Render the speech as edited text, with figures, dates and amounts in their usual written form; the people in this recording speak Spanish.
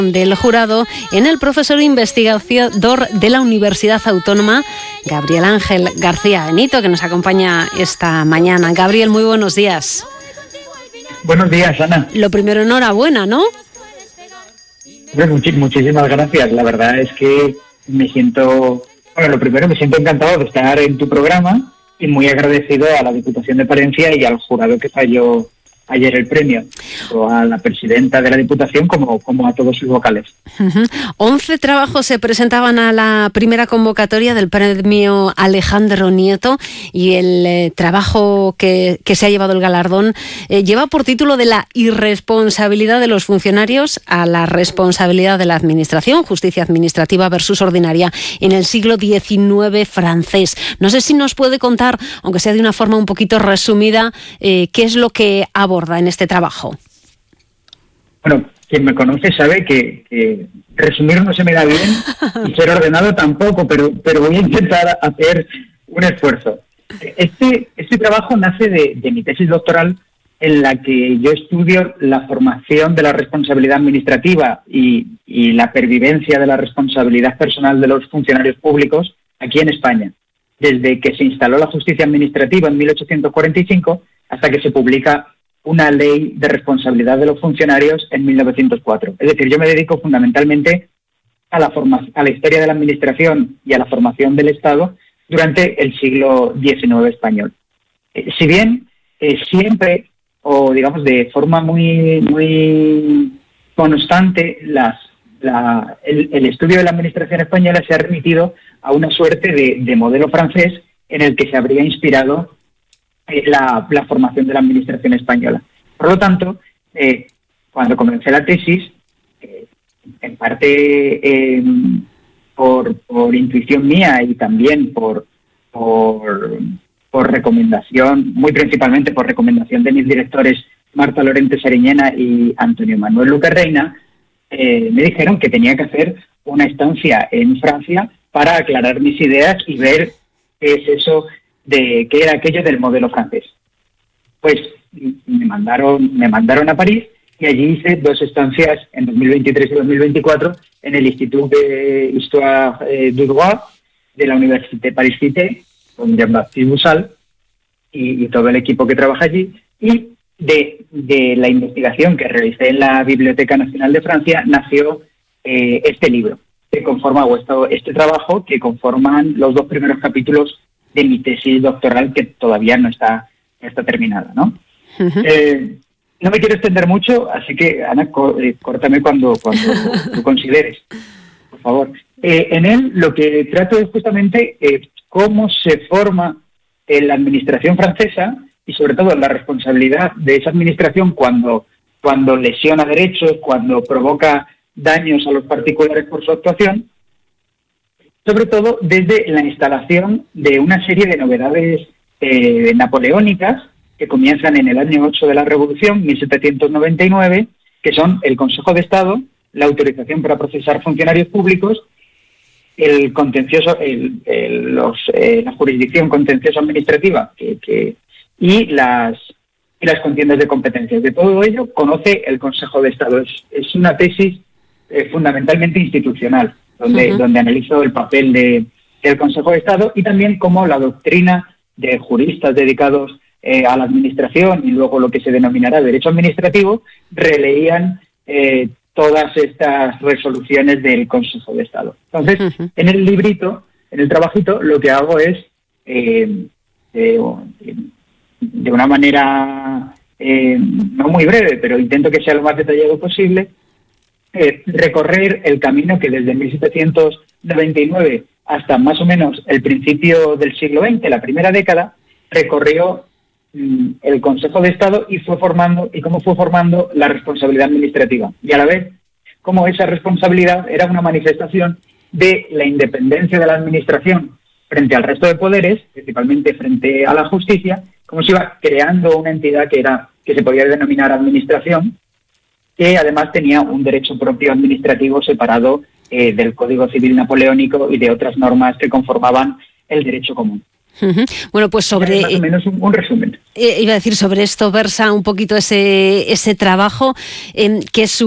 del jurado en el profesor investigador de la Universidad Autónoma, Gabriel Ángel García Benito, que nos acompaña esta mañana. Gabriel, muy buenos días. Buenos días, Ana. Lo primero, enhorabuena, ¿no? Bueno, muchísimas gracias. La verdad es que me siento encantado de estar en tu programa y muy agradecido a la Diputación de Palencia y al jurado que falló ayer el premio, tanto a la presidenta de la Diputación como a todos sus vocales. 11 trabajos se presentaban a la primera convocatoria del premio Alejandro Nieto y el trabajo que se ha llevado el galardón lleva por título de la irresponsabilidad de los funcionarios a la responsabilidad de la Administración, justicia administrativa versus ordinaria en el siglo XIX francés. No sé si nos puede contar, aunque sea de una forma un poquito resumida, qué es lo que aborda en este trabajo. Bueno, quien me conoce sabe que resumir no se me da bien y ser ordenado tampoco, pero voy a intentar hacer un esfuerzo. Este trabajo nace de mi tesis doctoral, en la que yo estudio la formación de la responsabilidad administrativa y la pervivencia de la responsabilidad personal de los funcionarios públicos aquí en España, desde que se instaló la justicia administrativa en 1845 hasta que se publica una ley de responsabilidad de los funcionarios en 1904. Es decir, yo me dedico fundamentalmente a la historia de la administración y a la formación del Estado durante el siglo XIX español. Si bien siempre, o digamos de forma muy constante, el estudio de la administración española se ha remitido a una suerte de modelo francés en el que se habría inspirado la formación de la administración española. Por lo tanto, cuando comencé la tesis, en parte por intuición mía y también por recomendación, muy principalmente por recomendación de mis directores Marta Lorente Sariñena y Antonio Manuel Luque Reina, me dijeron que tenía que hacer una estancia en Francia para aclarar mis ideas y ver qué es eso de qué era aquello del modelo francés. Pues me mandaron a París y allí hice 2 estancias en 2023 y 2024 en el Institut d'Histoire du Droit de la Université Paris-Cité, con Jean-Baptiste Bussal y todo el equipo que trabaja allí, y de la investigación que realicé en la Biblioteca Nacional de Francia nació este libro, que conforma este trabajo, que conforman los 2 primeros capítulos de mi tesis doctoral, que todavía no está terminada, ¿no? Uh-huh. No me quiero extender mucho, así que, Ana, córtame cuando tú consideres, por favor. En él lo que trato es justamente cómo se forma la administración francesa y sobre todo la responsabilidad de esa administración cuando lesiona derechos, cuando provoca daños a los particulares por su actuación, sobre todo desde la instalación de una serie de novedades napoleónicas que comienzan en el año 8 de la Revolución, 1799, que son el Consejo de Estado, la autorización para procesar funcionarios públicos, el contencioso, la jurisdicción contenciosa administrativa y las contiendas de competencias. De todo ello conoce el Consejo de Estado. Es una tesis fundamentalmente institucional, donde analizo el papel del Consejo de Estado y también cómo la doctrina de juristas dedicados a la administración y luego lo que se denominará derecho administrativo releían todas estas resoluciones del Consejo de Estado. Entonces, en el librito, en el trabajito, lo que hago es, de una manera no muy breve, pero intento que sea lo más detallado posible, recorrer el camino que desde 1799 hasta más o menos el principio del siglo XX, la primera década, recorrió el Consejo de Estado y cómo fue formando la responsabilidad administrativa. Y a la vez, cómo esa responsabilidad era una manifestación de la independencia de la administración frente al resto de poderes, principalmente frente a la justicia, cómo se iba creando una entidad que se podía denominar administración, que además tenía un derecho propio administrativo separado del Código Civil napoleónico y de otras normas que conformaban el derecho común. Uh-huh. Bueno, pues sobre... Más o menos un resumen. Iba a decir, sobre esto versa un poquito ese trabajo, que es